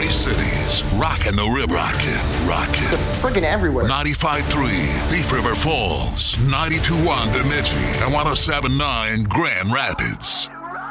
Three cities, rockin' the river. Rockin'. They're friggin' everywhere. 95.3 Thief River Falls, 92.1 Bemidji, and 107.9 Grand Rapids.